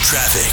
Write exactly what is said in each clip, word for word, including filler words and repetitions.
traffic.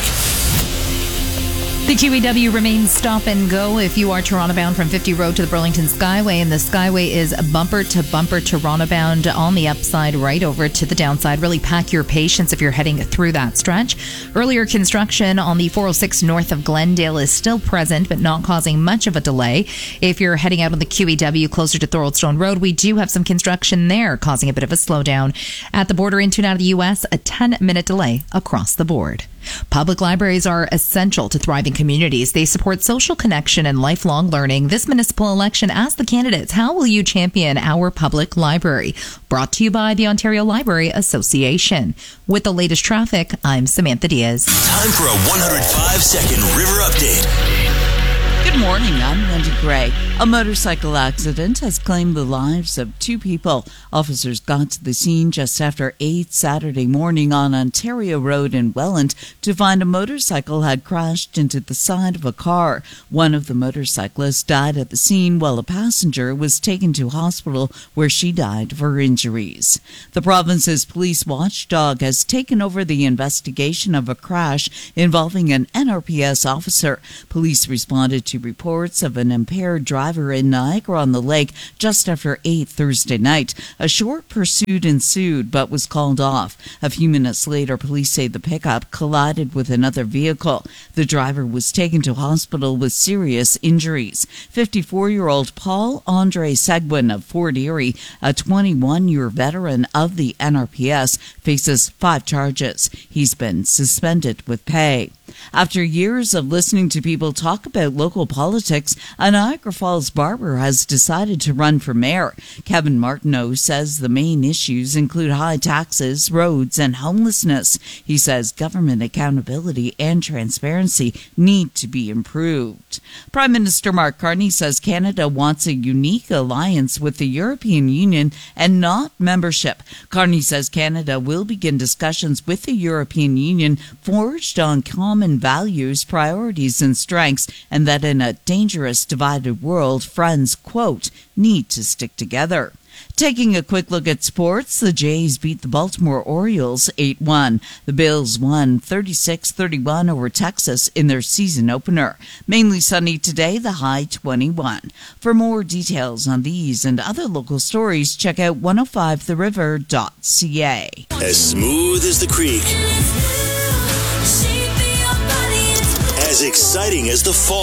The Q E W remains stop and go if you are Toronto bound from fifty Road to the Burlington Skyway, and the Skyway is bumper to bumper Toronto bound on the upside right over to the downside. Really pack your patience if you're heading through that stretch. Earlier construction on the four oh six north of Glendale is still present but not causing much of a delay. If you're heading out on the Q E W closer to Thoroldstone Road, we do have some construction there causing a bit of a slowdown. At the border into and out of the U S, a ten minute delay across the board. Public libraries are essential to thriving communities. They support social connection and lifelong learning. This municipal election asked the candidates, how will you champion our public library? Brought to you by the Ontario Library Association. With the latest traffic, I'm Samantha Diaz. Time for a one hundred five second River Update. Good morning, I'm Wendy Gray. A motorcycle accident has claimed the lives of two people. Officers got to the scene just after eight Saturday morning on Ontario Road in Welland to find a motorcycle had crashed into the side of a car. One of the motorcyclists died at the scene while a passenger was taken to hospital where she died of her injuries. The province's police watchdog has taken over the investigation of a crash involving an N R P S officer. Police responded to reports of an impaired driver in Niagara-on-the-Lake just after eight Thursday night. A short pursuit ensued but was called off. A few minutes later, police say the pickup collided with another vehicle. The driver was taken to hospital with serious injuries. fifty-four-year-old Paul Andre Seguin of Fort Erie, a twenty-one-year veteran of the N R P S, faces five charges. He's been suspended with pay. After years of listening to people talk about local politics, a Niagara Falls barber has decided to run for mayor. Kevin Martineau says the main issues include high taxes, roads, and homelessness. He says government accountability and transparency need to be improved. Prime Minister Mark Carney says Canada wants a unique alliance with the European Union and not membership. Carney says Canada will begin discussions with the European Union forged on common values, priorities, and strengths, and that in a dangerous divided world, friends, quote, need to stick together. Taking a quick look at sports, the Jays beat the Baltimore Orioles eight one. The Bills won thirty-six thirty-one over Texas in their season opener. Mainly sunny today, the high twenty-one. For more details on these and other local stories, check out one oh five the river dot c a. As smooth as the creek. As exciting as the fall.